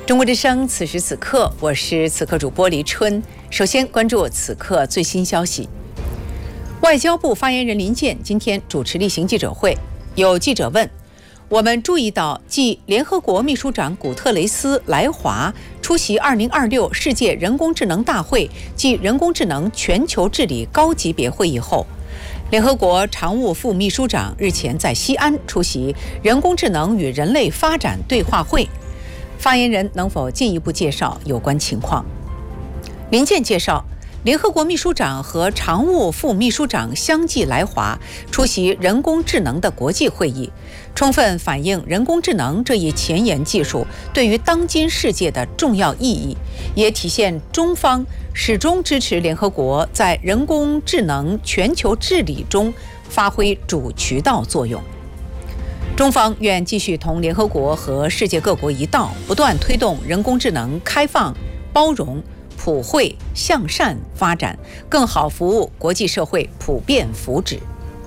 中国之声，此时此刻，我是此刻主播黎春。首先关注此刻最新消息。外交部发言人林健今天主持例行记者会，有记者问：我们注意到，继联合国秘书长古特雷斯来华出席2026世界人工智能大会暨人工智能全球治理高级别会议后，联合国常务副秘书长日前在西安出席人工智能与人类发展对话会。发言人能否进一步介绍有关情况？林健介绍，联合国秘书长和常务副秘书长相继来华出席人工智能的国际会议，充分反映人工智能这一前沿技术对于当今世界的重要意义，也体现中方始终支持联合国在人工智能全球治理中发挥主渠道作用。中方愿继续同联合国和世界各国一道，不断推动人工智能开放、包容、普惠、向善发展，更好服务国际社会普遍福祉。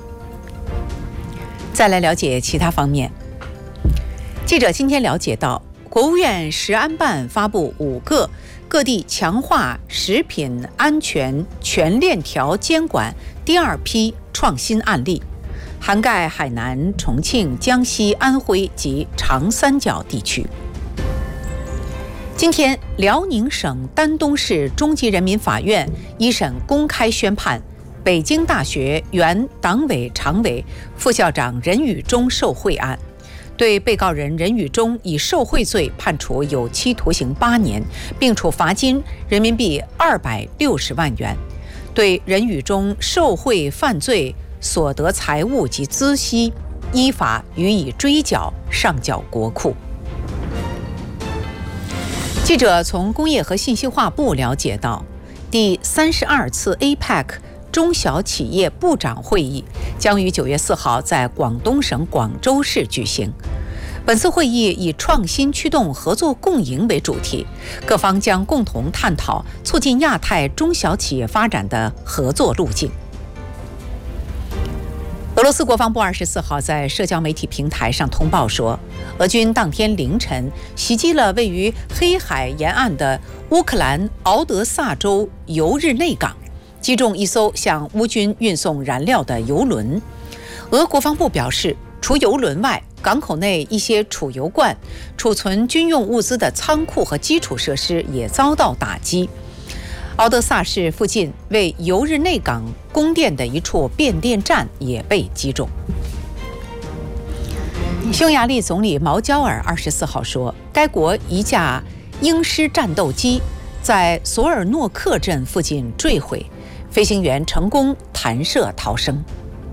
再来了解其他方面。记者今天了解到，国务院食安办发布5个各地强化食品安全全链条监管第2批创新案例，涵盖海南、重庆、江西、安徽及长三角地区。今天，辽宁省丹东市中级人民法院一审公开宣判北京大学原党委常委、副校长任宇中受贿案，对被告人任宇中以受贿罪判处有期徒刑8年，并处罚金人民币260万元，对任宇中受贿犯罪所得财物及孳息依法予以追缴，上缴国库。记者从工业和信息化部了解到，第32次 APEC 中小企业部长会议将于9月4号在广东省广州市举行。本次会议以创新驱动合作共赢为主题，各方将共同探讨促进亚太中小企业发展的合作路径。俄罗斯国防部24号在社交媒体平台上通报说，俄军当天凌晨袭击了位于黑海沿岸的乌克兰敖德萨州尤日内港，击中一艘向乌军运送燃料的油轮。俄国防部表示，除油轮外，港口内一些储油罐、储存军用物资的仓库和基础设施也遭到打击。敖德萨市附近为尤日内港供电的一处变电站也被击中。匈牙利总理毛焦尔24号说，该国一架鹰狮战斗机在索尔诺克镇附近坠毁，飞行员成功弹射逃生。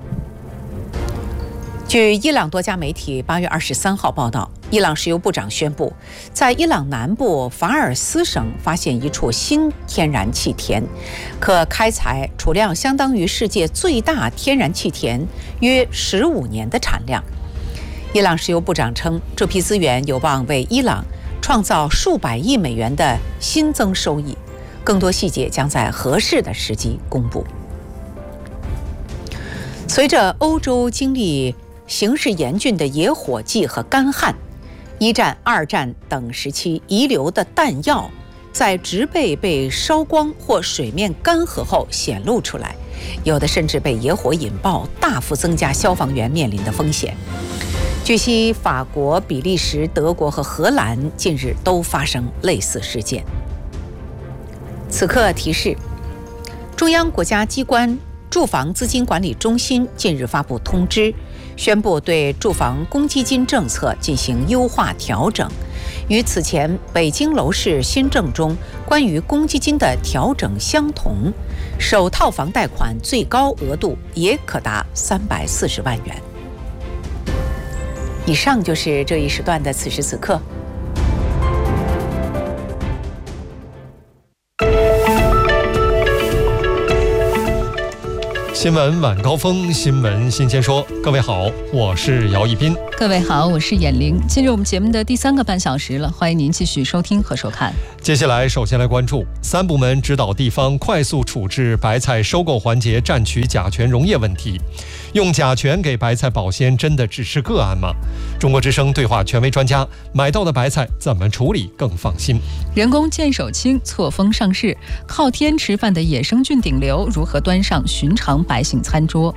据伊朗多家媒体8月23号报道，伊朗石油部长宣布，在伊朗南部法尔斯省发现一处新天然气田，可开采储量相当于世界最大天然气田约15年的产量。伊朗石油部长称，这批资源有望为伊朗创造数百亿美元的新增收益，更多细节将在合适的时机公布。随着欧洲经历形势严峻的野火季和干旱，一战、二战等时期遗留的弹药在植被被烧光或水面干涸后显露出来，有的甚至被野火引爆，大幅增加消防员面临的风险。据悉，法国、比利时、德国和荷兰近日都发生类似事件。此刻提示：中央国家机关住房资金管理中心近日发布通知，宣布对住房公积金政策进行优化调整，与此前北京楼市新政中关于公积金的调整相同，首套房贷款最高额度也可达340万元。以上就是这一时段的此时此刻。 新闻晚高峰，新闻新鲜说。各位好，我是姚一斌。 各位好，我是眼玲。进入我们节目的第3个半小时了，欢迎您继续收听和收看。 接下来首先来关注3部门指导地方快速处置白菜收购环节占取甲醛溶液问题。用甲醛给白菜保鲜真的只是个案吗？中国之声对话权威专家，买到的白菜怎么处理更放心？ 人工剑手青错峰上市，靠天吃饭的野生菌顶流如何端上寻常百姓餐桌？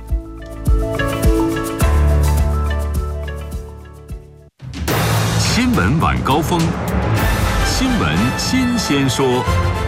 新闻晚高峰，新闻新鲜说。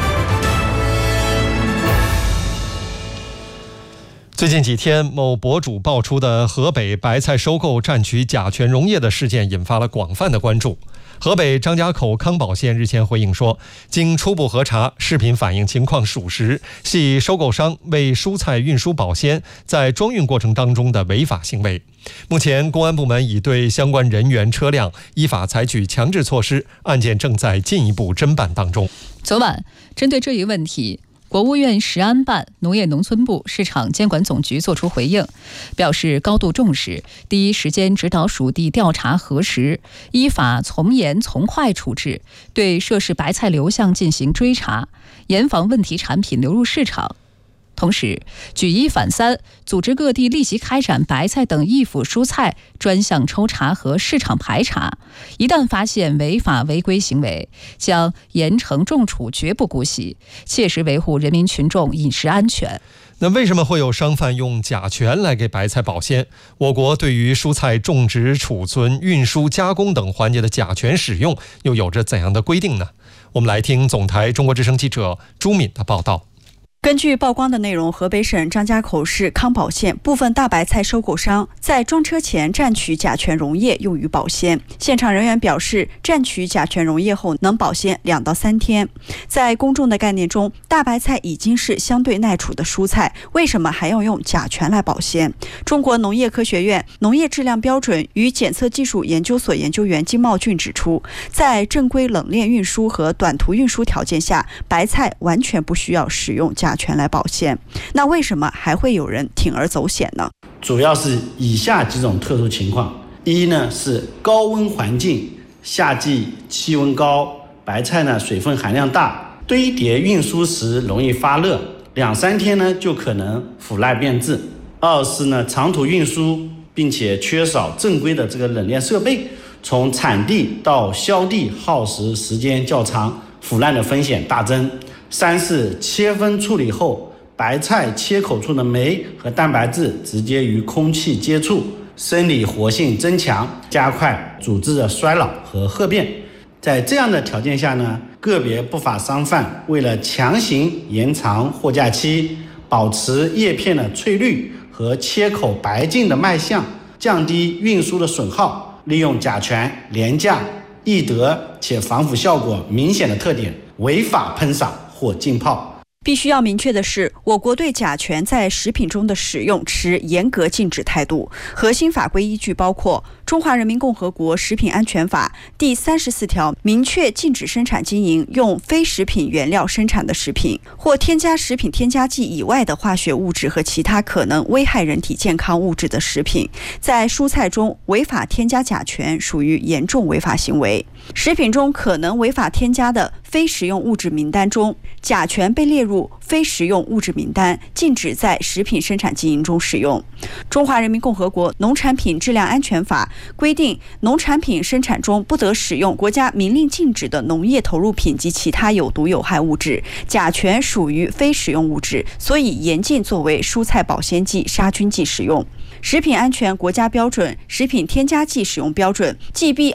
最近几天，某博主爆出的河北白菜收购占取甲醛溶液的事件引发了广泛的关注。河北张家口康保县日前回应说，经初步核查，视频反映情况属实，系收购商为蔬菜运输保鲜在装运过程当中的违法行为。目前公安部门已对相关人员车辆依法采取强制措施，案件正在进一步侦办当中。 昨晚针对这一问题，国务院食安办、农业农村部、市场监管总局作出回应，表示高度重视，第一时间指导属地调查核实，依法从严从快处置，对涉事白菜流向进行追查，严防问题产品流入市场。同时，举一反三，组织各地立即开展白菜等易腐蔬菜专项抽查和市场排查，一旦发现违法违规行为，将严惩重处，绝不姑息，切实维护人民群众饮食安全。 那为什么会有商贩用甲醛来给白菜保鲜？我国对于蔬菜种植、储存、运输、加工等环节的甲醛使用又有着怎样的规定呢？我们来听总台中国之声记者朱敏的报道。 根据曝光的内容，河北省张家口市康保县部分大白菜收购商在装车前蘸取甲醛溶液用于保鲜。现场人员表示，蘸取甲醛溶液后能保鲜2到3天。在公众的概念中，大白菜已经是相对耐储的蔬菜，为什么还要用甲醛来保鲜？中国农业科学院农业质量标准与检测技术研究所研究员金茂俊指出，在正规冷链运输和短途运输条件下，白菜完全不需要使用甲醛来保鲜。那为什么还会有人铤而走险呢？ 主要是以下几种特殊情况。一呢是高温环境，夏季气温高，白菜呢水分含量大，堆叠运输时容易发热，2、3天呢就可能腐烂变质。二是呢长途运输，并且缺少正规的这个冷链设备，从产地到销地耗时间较长，腐烂的风险大增。3是切分处理后，白菜切口处的酶和蛋白质直接与空气接触，生理活性增强，加快组织的衰老和褐变。在这样的条件下呢，个别不法商贩为了强行延长货架期，保持叶片的翠绿和切口白净的卖相，降低运输的损耗，利用甲醛廉价、易得且防腐效果明显的特点，违法喷洒或浸泡。 必须要明确的是，我国对甲醛在食品中的使用持严格禁止态度。核心法规依据包括《中华人民共和国食品安全法》第34条，明确禁止生产经营用非食品原料生产的食品，或添加食品添加剂以外的化学物质和其他可能危害人体健康物质的食品。在蔬菜中违法添加甲醛属于严重违法行为。食品中可能违法添加的非食用物质名单中，甲醛被列入非食用物质名单，禁止在食品生产经营中使用。中华人民共和国农产品质量安全法规定，农产品生产中不得使用国家明令禁止的农业投入品及其他有毒有害物质，甲醛属于非食用物质，所以严禁作为蔬菜保鲜剂、杀菌剂使用。食品安全国家标准《食品添加剂使用标准》GB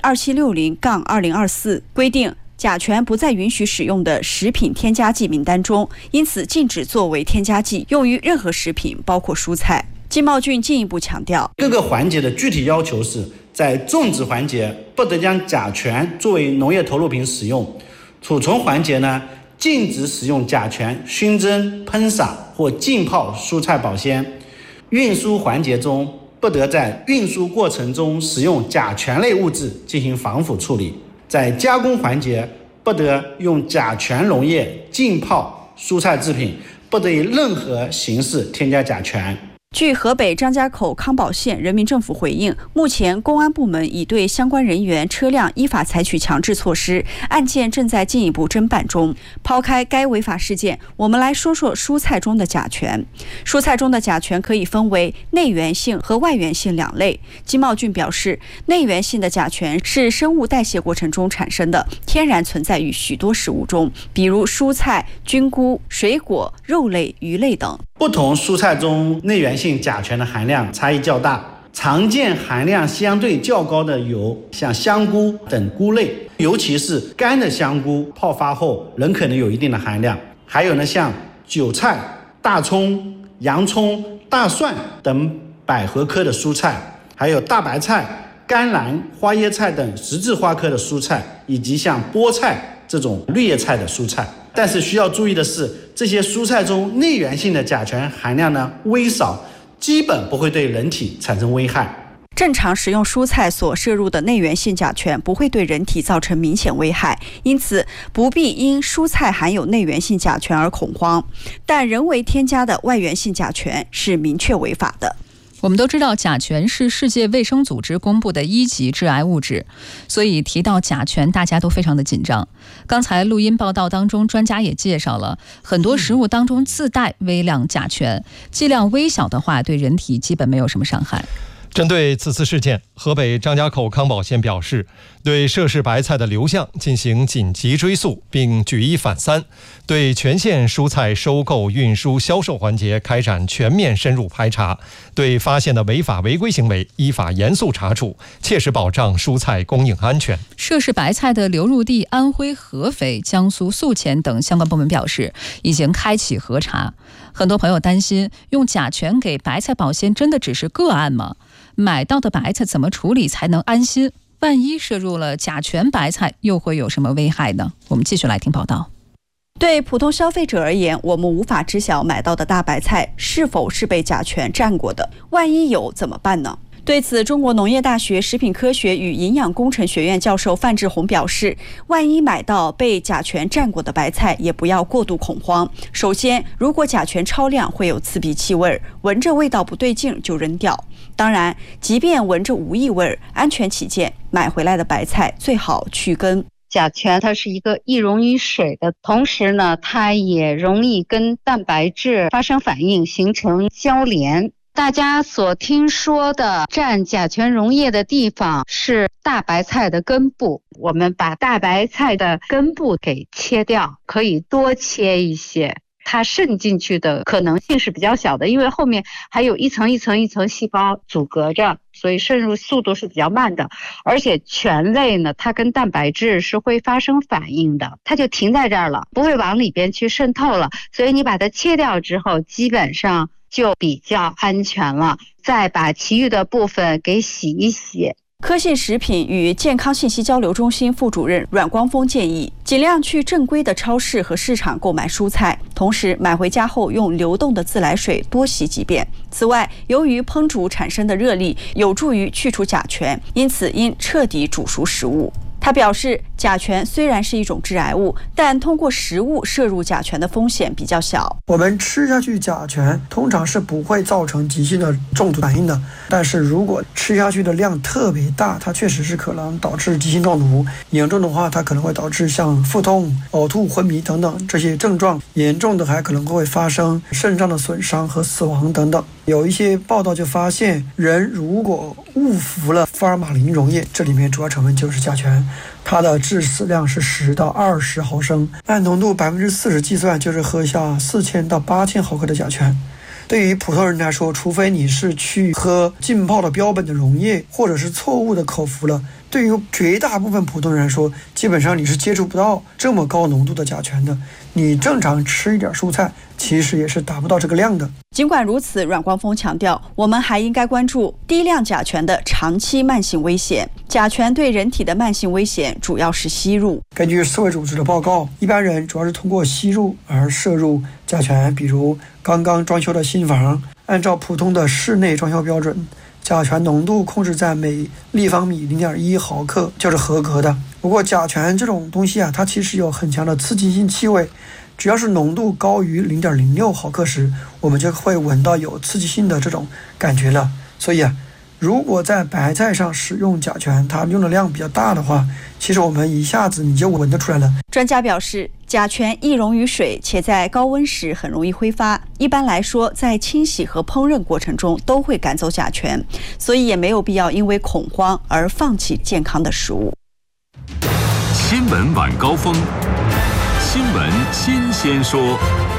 2760-2024规定，甲醛不在允许使用的食品添加剂名单中，因此禁止作为添加剂用于任何食品，包括蔬菜。金茂俊进一步强调， 各个环节的具体要求是，在种植环节不得将甲醛作为农业投入品使用；储存环节呢，禁止使用甲醛熏蒸、喷洒或浸泡蔬菜保鲜；运输环节中不得在运输过程中使用甲醛类物质进行防腐处理；在加工环节不得用甲醛溶液浸泡蔬菜制品，不得以任何形式添加甲醛。 据河北张家口康保县人民政府回应，目前公安部门已对相关人员、车辆依法采取强制措施，案件正在进一步侦办中。抛开该违法事件，我们来说说蔬菜中的甲醛。蔬菜中的甲醛可以分为内源性和外源性两类。金茂俊表示，内源性的甲醛是生物代谢过程中产生的，天然存在于许多食物中，比如蔬菜、菌菇、水果、肉类、鱼类等。 不同蔬菜中内源性甲醛的含量差异较大，常见含量相对较高的有像香菇等菇类，尤其是干的香菇泡发后仍可能有一定的含量。还有呢，像韭菜、大葱、洋葱、大蒜等百合科的蔬菜，还有大白菜、甘蓝、花椰菜等十字花科的蔬菜，以及像菠菜这种绿叶菜的蔬菜。但是需要注意的是，这些蔬菜中内源性的甲醛含量呢微少，基本不会对人体产生危害。 正常食用蔬菜所摄入的内源性甲醛不会对人体造成明显危害，因此不必因蔬菜含有内源性甲醛而恐慌。但人为添加的外源性甲醛是明确违法的。 我们都知道，甲醛是世界卫生组织公布的1级致癌物质，所以提到甲醛，大家都非常的紧张。刚才录音报道当中，专家也介绍了很多食物当中自带微量甲醛，剂量微小的话，对人体基本没有什么伤害。 针对此次事件，河北张家口康保县表示，对涉事白菜的流向进行紧急追溯，并举一反三，对全县蔬菜收购、运输、销售环节开展全面深入排查，对发现的违法违规行为依法严肃查处，切实保障蔬菜供应安全。 涉事白菜的流入地安徽合肥、江苏宿迁等相关部门表示，已经开启核查。很多朋友担心，用甲醛给白菜保鲜真的只是个案吗？买到的白菜怎么处理才能安心？万一摄入了甲醛白菜，又会有什么危害呢？我们继续来听报道。 对普通消费者而言，我们无法知晓买到的大白菜是否是被甲醛蘸过的，万一有怎么办呢？对此，中国农业大学食品科学与营养工程学院教授范志红表示，万一买到被甲醛蘸过的白菜，也不要过度恐慌。首先，如果甲醛超量会有刺鼻气味，闻着味道不对劲就扔掉。当然，即便闻着无异味，安全起见，买回来的白菜最好去根。 甲醛它是一个易溶于水的，同时呢，它也容易跟蛋白质发生反应，形成交联。大家所听说的蘸甲醛溶液的地方是大白菜的根部，我们把大白菜的根部给切掉，可以多切一些，它渗进去的可能性是比较小的，因为后面还有一层一层一层细胞阻隔着，所以渗入速度是比较慢的。而且醛类呢，它跟蛋白质是会发生反应的，它就停在这儿了，不会往里边去渗透了，所以你把它切掉之后，基本上就比较安全了。再把其余的部分给洗一洗。 科信食品与健康信息交流中心副主任阮光峰建议，尽量去正规的超市和市场购买蔬菜，同时买回家后用流动的自来水多洗几遍。此外，由于烹煮产生的热力有助于去除甲醛，因此应彻底煮熟食物。他表示，甲醛虽然是一种致癌物，但通过食物摄入甲醛的风险比较小。 我们吃下去甲醛通常是不会造成急性的中毒反应的，但是如果吃下去的量特别大，它确实是可能导致急性中毒。严重的话，它可能会导致像腹痛、呕吐、昏迷等等这些症状，严重的还可能会发生肾脏的损伤和死亡等等。有一些报道就发现，人如果误服了福尔马林溶液，这里面主要成分就是甲醛，它的致死量是10到20毫升，按浓度40%计算，就是喝下4000到8000毫克的甲醛。对于普通人来说，除非你是去喝浸泡的标本的溶液，或者是错误的口服了，对于绝大部分普通人来说，基本上你是接触不到这么高浓度的甲醛的。你正常吃一点蔬菜，其实也是达不到这个量的。 尽管如此，阮光峰强调，我们还应该关注低量甲醛的长期慢性危险。甲醛对人体的慢性危险主要是吸入。 根据世卫组织的报告，一般人主要是通过吸入而摄入甲醛，比如刚刚装修的新房，按照普通的室内装修标准，甲醛浓度控制在每立方米0.1毫克就是合格的。不过甲醛这种东西啊，它其实有很强的刺激性气味， 只要是浓度高于0.06毫克时，我们就会闻到有刺激性的这种感觉了。所以如果在白菜上使用甲醛，它用的量比较大的话，其实我们一下子你就闻得出来了。 专家表示，甲醛易溶于水，且在高温时很容易挥发。一般来说，在清洗和烹饪过程中都会赶走甲醛，所以也没有必要因为恐慌而放弃健康的食物。 新闻晚高峰，新闻新鲜说。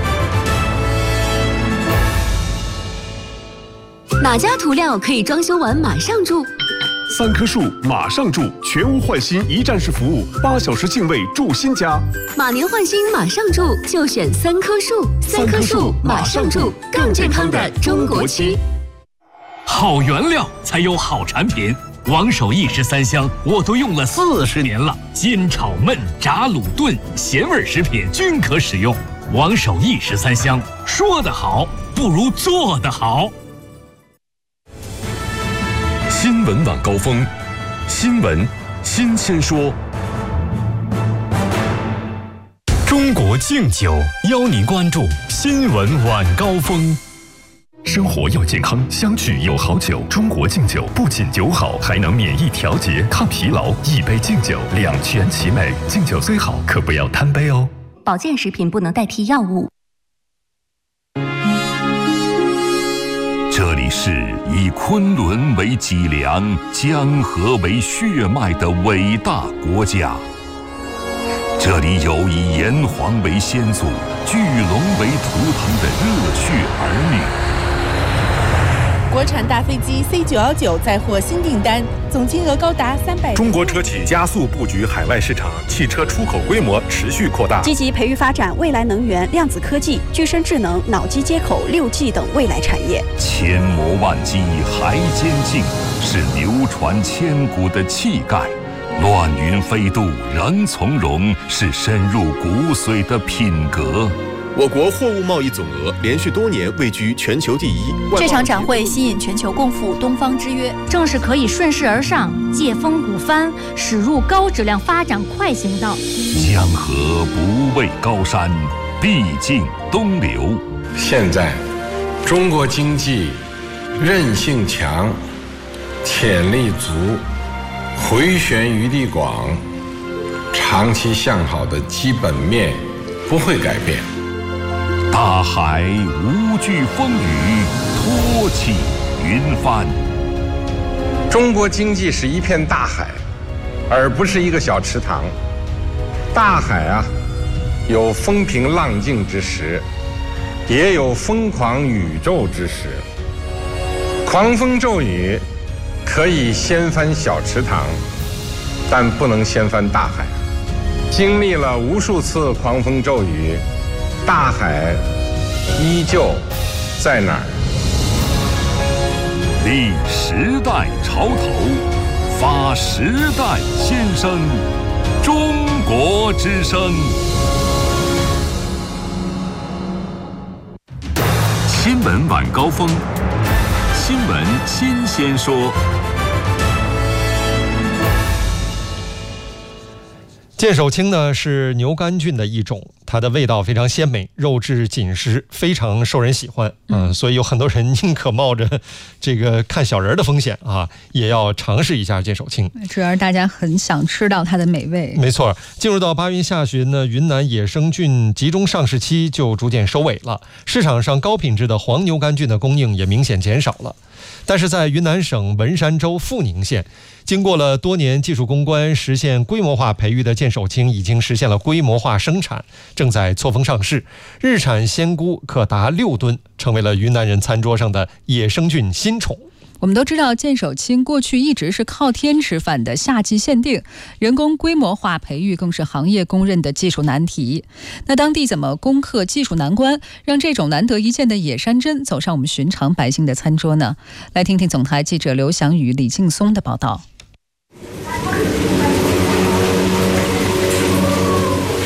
哪家涂料可以装修完马上住 ？3棵树马上住，全屋换新一站式服务，8小时净位住新家。 马年换新马上住，就选3棵树。3棵树马上住，更健康的中国漆。 好原料才有好产品。王守义13香我都用了40年了，煎、炒、焖、炸、卤、炖，咸味食品均可使用。王守义13香，说得好不如做得好。 新闻晚高峰，新闻新鲜说。中国敬酒邀您关注新闻晚高峰。生活要健康，相聚有好酒。中国敬酒不仅酒好，还能免疫调节、抗疲劳。一杯敬酒，两全其美。敬酒虽好，可不要贪杯哦。 保健食品不能代替药物。 这里是以昆仑为脊梁、江河为血脉的伟大国家。这里有以炎黄为先祖、巨龙为图腾的热血儿女。 国产大飞机 C919 再获新订单，总金额高达300。 中国车企加速布局海外市场，汽车出口规模持续扩大， 积极培育发展未来能源、量子科技、具身智能、脑机接口、6G 等未来产业。 千磨万击还坚劲，是流传千古的气概；乱云飞渡仍从容，是深入骨髓的品格。 我国货物贸易总额连续多年位居全球第一。 这场展会吸引全球共赴东方之约， 正是可以顺势而上，借风鼓帆，驶入高质量发展快行道。 江河不畏高山，必经东流。 现在，中国经济韧性强，潜力足，回旋余地广，长期向好的基本面不会改变。 大海无惧风雨，托起云帆。 中国经济是一片大海，而不是一个小池塘。大海啊，有风平浪静之时，也有疯狂宇宙之时。狂风骤雨可以掀翻小池塘，但不能掀翻大海。经历了无数次狂风骤雨，大海依旧在哪儿？ 立时代潮头，发时代先声，中国之声。新闻晚高峰，新闻新鲜说。 剑手青呢是牛肝菌的一种，它的味道非常鲜美，肉质紧实，非常受人喜欢。所以有很多人宁可冒着这个看小人的风险啊，也要尝试一下剑手青。 主要是大家很想吃到它的美味。 没错，进入到8月下旬呢，云南野生菌集中上市期就逐渐收尾了，市场上高品质的黄牛肝菌的供应也明显减少了。但是在云南省文山州富宁县，经过了多年技术攻关，实现规模化培育的剑手青已经实现了规模化生产，正在错峰上市，日产鲜菇可达6吨，成为了云南人餐桌上的野生菌新宠。 我们都知道，剑手青过去一直是靠天吃饭的夏季限定，人工规模化培育更是行业公认的技术难题。那当地怎么攻克技术难关，让这种难得一见的野山珍走上我们寻常百姓的餐桌呢？来听听总台记者刘翔宇、李劲松的报道。 在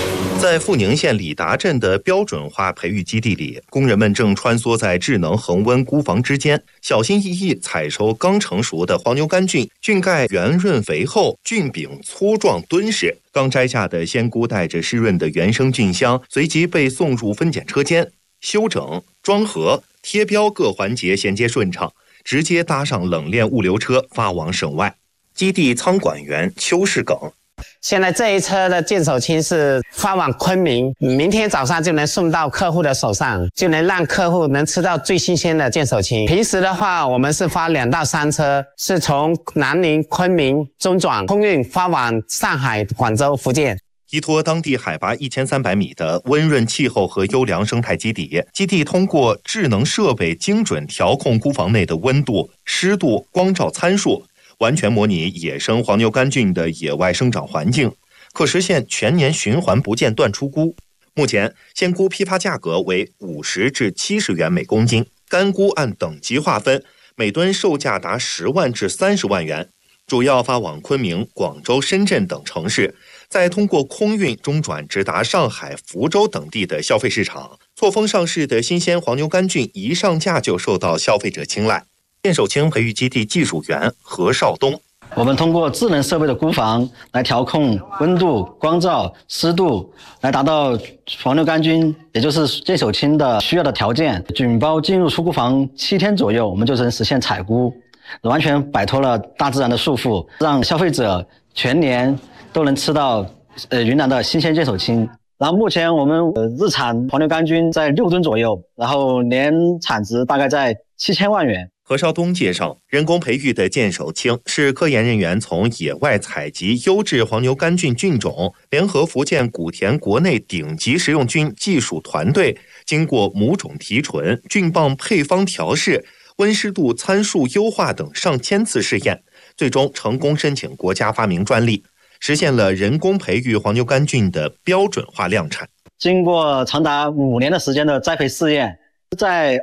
在阜宁县李达镇的标准化培育基地里，工人们正穿梭在智能恒温菇房之间，小心翼翼采收刚成熟的黄牛肝菌，菌盖圆润肥厚，菌柄粗壮敦实。刚摘下的鲜菇带着湿润的原生菌香，随即被送入分拣车间，修整、装盒、贴标各环节衔接顺畅，直接搭上冷链物流车发往省外。基地仓管员邱世耿。 现在这一车的剑手青是发往昆明，明天早上就能送到客户的手上，就能让客户能吃到最新鲜的剑手青。平时的话，我们是发2到3车，是从南宁、昆明中转空运发往上海、广州、福建。 依托当地海拔1300米的温润气候和优良生态基底，基地通过智能设备精准调控菇房内的温度、湿度、光照参数，完全模拟野生黄牛肝菌的野外生长环境，可实现全年循环不间断出菇。目前鲜菇批发价格为50至70元每公斤，干菇按等级划分，每吨售价达10万至30万元，主要发往昆明、广州、深圳等城市，再通过空运中转直达上海、福州等地的消费市场。错峰上市的新鲜黄牛肝菌一上架就受到消费者青睐。剑手青培育基地技术员何少东， 我们通过智能设备的菇房来调控温度、光照、湿度，来达到黄牛肝菌，也就是剑手青的需要的条件。菌包进入出菇房7天左右，我们就能实现采菇，完全摆脱了大自然的束缚，让消费者全年都能吃到云南的新鲜剑手青。然后目前我们日产黄牛肝菌在6吨左右，然后年产值大概在7000万元。 何少东介绍，人工培育的剑手青是科研人员从野外采集优质黄牛肝菌菌种，联合福建古田国内顶级食用菌技术团队，经过母种提纯、菌棒配方调试、温湿度参数优化等上千次试验，最终成功申请国家发明专利，实现了人工培育黄牛肝菌的标准化量产。 经过长达5年的时间的栽培试验，在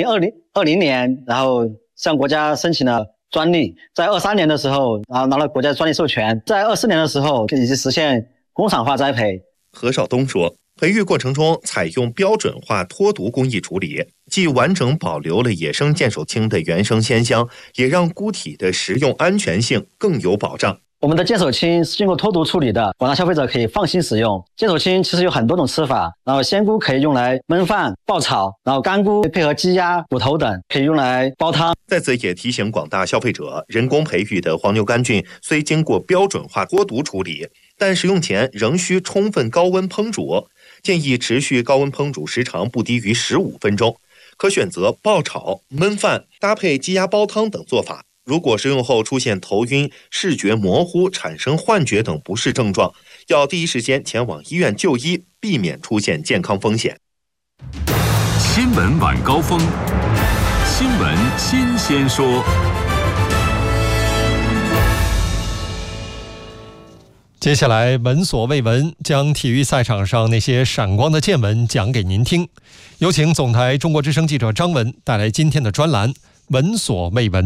2020年，然后向国家申请了专利，在23年的时候，然后拿了国家专利授权，在24年的时候已经实现工厂化栽培。 何少东说，培育过程中采用标准化脱毒工艺处理，既完整保留了野生剑手青的原生鲜香，也让菇体的食用安全性更有保障。 我们的剑手青是经过脱毒处理的，广大消费者可以放心使用。剑手青其实有很多种吃法，然后鲜菇可以用来焖饭、爆炒，然后干菇配合鸡鸭、骨头等可以用来煲汤。 在此也提醒广大消费者，人工培育的黄牛肝菌虽经过标准化脱毒处理，但食用前仍需充分高温烹煮，建议持续高温烹煮时长不低于15分钟，可选择爆炒、焖饭搭配鸡鸭煲汤等做法。如果食用后出现头晕、视觉模糊、产生幻觉等不适症状，要第一时间前往医院就医，避免出现健康风险。 新闻晚高峰，新闻新鲜说。 接下来闻所未闻，将体育赛场上那些闪光的见闻讲给您听。有请总台中国之声记者张文带来今天的专栏闻所未闻。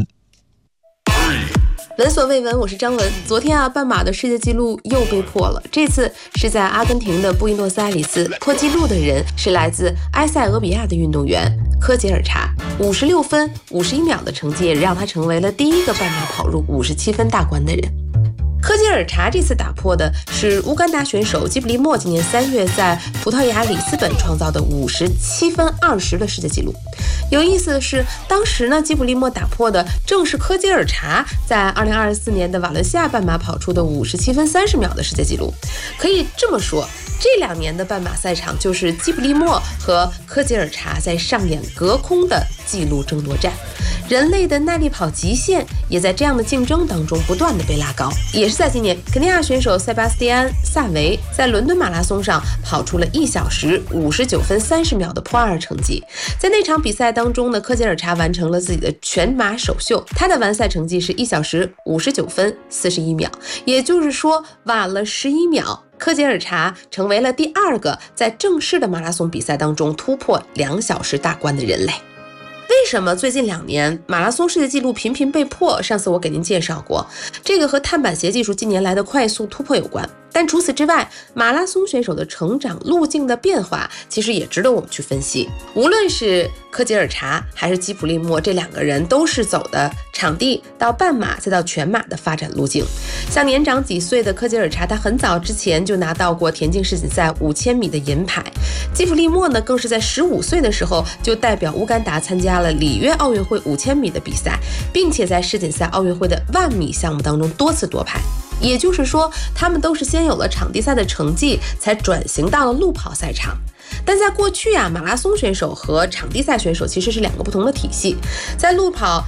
闻所未闻，我是张文。昨天半马的世界纪录又被破了，这次是在阿根廷的布宜诺斯艾利斯。破纪录的人是来自埃塞俄比亚的运动员科杰尔查，56分51秒的成绩也让他成为了第一个半马跑入57分大关的人。科杰尔查这次打破的是乌干达选手基布利莫今年3月在葡萄牙里斯本创造的57分20的世界纪录。有意思的是，当时呢，基布利莫打破的正是科杰尔查在2024年的瓦伦西亚半马跑出的57分30秒的世界纪录。可以这么说，这2年的半马赛场就是基布利莫和科杰尔查在上演隔空的纪录争夺战。人类的耐力跑极限也在这样的竞争当中不断的被拉高。也是在今年，肯尼亚选手塞巴斯蒂安·萨维在伦敦马拉松上跑出了1小时59分30秒的破2成绩。在那场比赛当中呢，科杰尔查完成了自己的全马首秀，他的完赛成绩是1小时59分41秒，也就是说晚了11秒。科杰尔查成为了第2个在正式的马拉松比赛当中突破2小时大关的人类。为什么最近2年马拉松世界纪录频频被破？上次我给您介绍过，这个和碳板鞋技术近年来的快速突破有关。 但除此之外，马拉松选手的成长路径的变化其实也值得我们去分析。无论是科吉尔查还是基普利莫，这2个人都是走的场地到半马再到全马的发展路径。像年长几岁的科吉尔查，他很早之前就拿到过田径世锦赛5000米的银牌。基普利莫呢，更是在15岁的时候就代表乌干达参加了里约奥运会5000米的比赛，并且在世锦赛奥运会的10000米项目当中多次夺牌。也就是说，他们都是先有了场地赛的成绩，才转型到了路跑赛场。但在过去马拉松选手和场地赛选手其实是2个不同的体系。在路跑